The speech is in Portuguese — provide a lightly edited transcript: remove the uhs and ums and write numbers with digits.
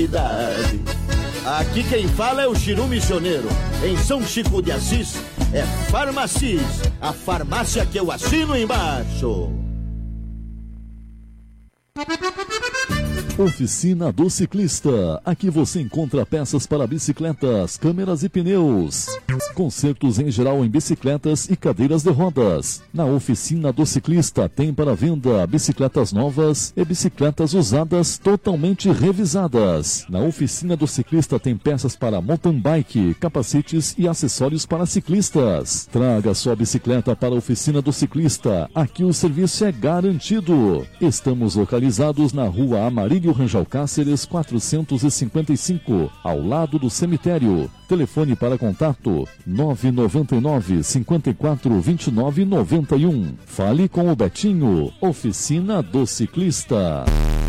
Aqui quem fala é o Chiru Missioneiro. Em São Chico de Assis é Farmacis, a farmácia que eu assino embaixo. Oficina do Ciclista. Aqui você encontra peças para bicicletas, câmeras e pneus. Consertos em geral em bicicletas e cadeiras de rodas. Na Oficina do Ciclista tem para venda bicicletas novas e bicicletas usadas totalmente revisadas. Na Oficina do Ciclista tem peças para mountain bike, capacetes e acessórios para ciclistas. Traga sua bicicleta para a Oficina do Ciclista. Aqui o serviço é garantido. Estamos localizados na Rua Amarílio Rangel Cáceres 455, ao lado do cemitério. Telefone para contato 999 54 29 91. Fale com o Betinho, Oficina do Ciclista.